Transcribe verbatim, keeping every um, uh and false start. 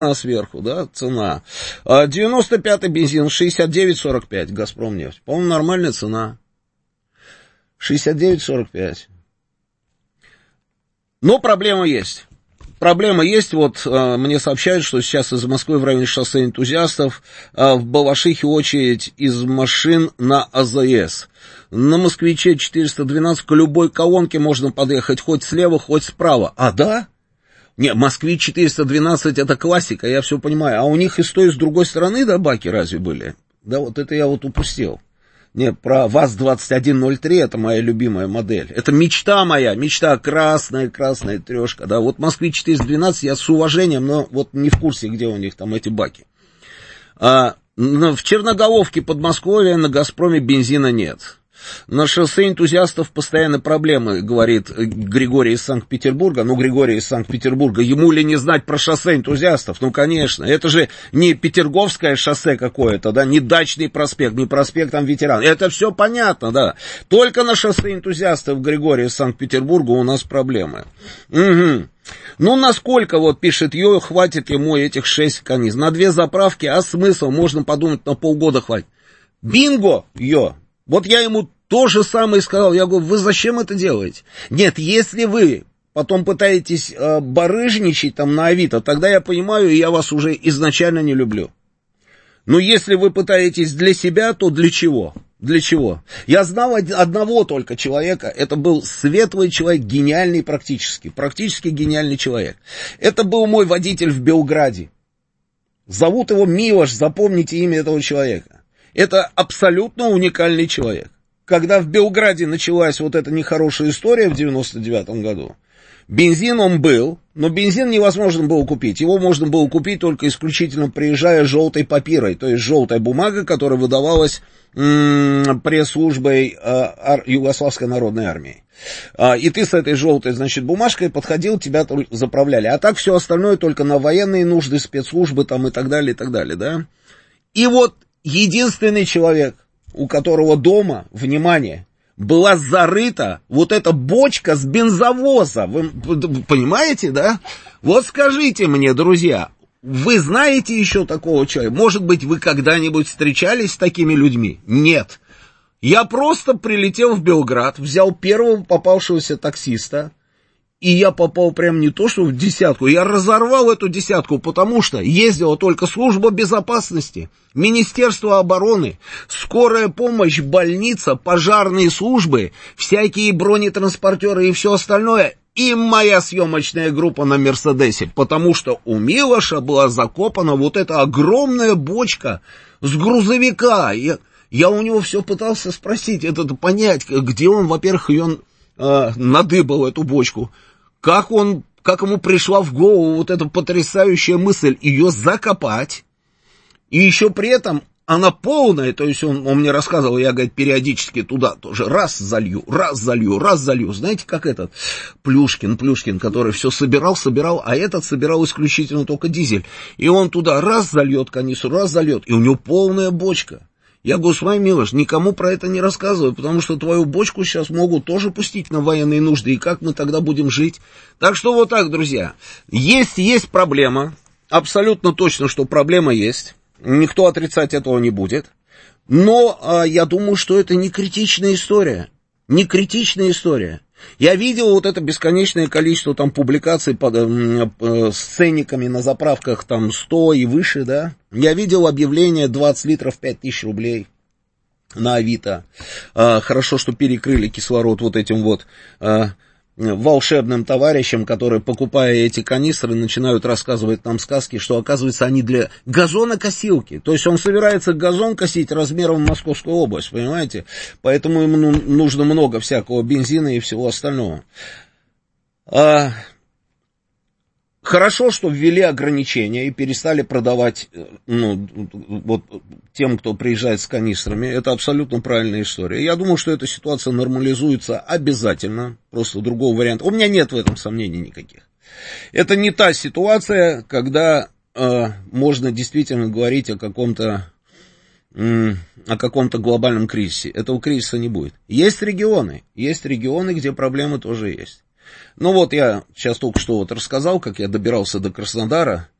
сверху, да, цена. А девяносто пятый бензин шестьдесят девять сорок пять, Газпромнефть. По-моему, нормальная цена. шестьдесят девять сорок пять. Но проблема есть. Проблема есть, вот э, мне сообщают, что сейчас из Москвы в районе шоссе Энтузиастов э, в Балашихе очередь из машин на АЗС. На Москвиче четыреста двенадцать к любой колонке можно подъехать хоть слева, хоть справа. А, да? Не, Москвич четыреста двенадцать это классика, я все понимаю. А у них и с той, и с другой стороны, да, баки разве были? Да, вот это я вот упустил. Не, про ВАЗ двадцать один ноль три, это моя любимая модель. Это мечта моя, мечта красная, красная трешка, да. Вот Москвич четыреста двенадцать я с уважением, но вот не в курсе, где у них там эти баки. А, в Черноголовке, Подмосковье, на Газпроме бензина нет. На шоссе Энтузиастов постоянно проблемы, говорит Григорий из Санкт-Петербурга. Ну, Григорий из Санкт-Петербурга, ему ли не знать про шоссе Энтузиастов? Ну, конечно, это же не Петерговское шоссе какое-то, да, не Дачный проспект, не проспект там Ветеран. Это все понятно, да. Только на шоссе Энтузиастов, Григорий из Санкт-Петербурга, у нас проблемы. Угу. Ну, насколько, вот пишет Йо, хватит ему этих шесть каниз? На две заправки, а смысл? Можно подумать, на полгода хватит. Бинго, Йо! Вот я ему то же самое сказал. Я говорю, вы зачем это делаете? Нет, если вы потом пытаетесь э, барыжничать там на Авито, тогда я понимаю, и я вас уже изначально не люблю. Но если вы пытаетесь для себя, то для чего? Для чего? Я знал одного только человека, это был светлый человек, гениальный практически, практически гениальный человек. Это был мой водитель в Белграде. Зовут его Милош, запомните имя этого человека. Это абсолютно уникальный человек. Когда в Белграде началась вот эта нехорошая история в девяносто девятом году, бензин он был, но бензин невозможно было купить. Его можно было купить только исключительно приезжая желтой папирой, то есть желтая бумага, которая выдавалась м-м, пресс-службой э, Югославской народной армии. А, и ты с этой желтой, значит, бумажкой подходил, тебя заправляли. А так все остальное только на военные нужды, спецслужбы там и так далее, и так далее, да. И вот единственный человек, у которого дома, внимание, была зарыта вот эта бочка с бензовоза. Вы понимаете, да? Вот скажите мне, друзья, вы знаете еще такого человека? Может быть, вы когда-нибудь встречались с такими людьми? Нет. Я просто прилетел в Белград, взял первого попавшегося таксиста, и я попал прям не то что в десятку, я разорвал эту десятку, потому что ездила только служба безопасности, Министерство обороны, скорая помощь, больница, пожарные службы, всякие бронетранспортеры и все остальное, и моя съемочная группа на Мерседесе, потому что у Милоша была закопана вот эта огромная бочка с грузовика. Я, я у него все пытался спросить, это понять, где он, во-первых, ее э, надыбал, эту бочку. Как он, как ему пришла в голову вот эта потрясающая мысль ее закопать, и еще при этом она полная, то есть он, он мне рассказывал, я, говорит, периодически туда тоже раз залью, раз залью, раз залью, знаете, как этот Плюшкин, Плюшкин, который все собирал, собирал, а этот собирал исключительно только дизель, и он туда раз зальет канистру, раз зальет, и у него полная бочка. Я говорю, смотри, Милош, никому про это не рассказывай, потому что твою бочку сейчас могут тоже пустить на военные нужды, и как мы тогда будем жить? Так что вот так, друзья, есть, есть проблема, абсолютно точно, что проблема есть, никто отрицать этого не будет, но а, я думаю, что это не критичная история, не критичная история. Я видел вот это бесконечное количество там публикаций под, э, э, с ценниками на заправках там сто и выше, да. Я видел объявление двадцать литров пять тысяч рублей на Авито. Э, хорошо, что перекрыли кислород вот этим вот э, волшебным товарищам, которые, покупая эти канистры, начинают рассказывать нам сказки, что, оказывается, они для газонокосилки. То есть он собирается газон косить размером в Московскую область, понимаете? Поэтому ему нужно много всякого бензина и всего остального. А... Хорошо, что ввели ограничения и перестали продавать, ну, вот, тем, кто приезжает с канистрами. Это абсолютно правильная история. Я думаю, что эта ситуация нормализуется обязательно. Просто другого варианта. У меня нет в этом сомнений никаких. Это не та ситуация, когда э, можно действительно говорить о каком-то, э, о каком-то глобальном кризисе. Этого кризиса не будет. Есть регионы. Есть регионы, где проблемы тоже есть. Ну вот я сейчас только что вот рассказал, как я добирался до Краснодара,